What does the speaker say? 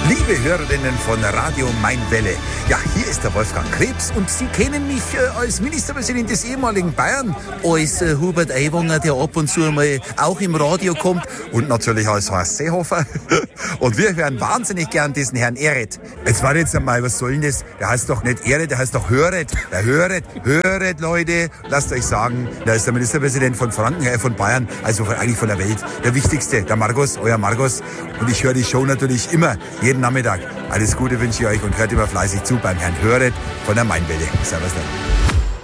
Liebe Hörerinnen von Radio Mainwelle, ja, hier ist der Wolfgang Krebs und Sie kennen mich als Ministerpräsident des ehemaligen Bayern, als Hubert Aiwanger, der ab und zu mal auch im Radio kommt und natürlich als Horst Seehofer. Und wir hören wahnsinnig gern diesen Herrn Ehret. Jetzt warte jetzt einmal, was soll denn das? Der heißt doch nicht Ehret, der heißt doch Höret. Der Höret, Leute. Lasst euch sagen, der ist der Ministerpräsident von Franken, von Bayern, also eigentlich von der Welt. Der wichtigste, der Markus, euer Markus. Und ich höre die Show natürlich immer, jeden Nachmittag. Alles Gute wünsche ich euch und hört immer fleißig zu beim Herrn Höret von der Mainwelle. Servus dann.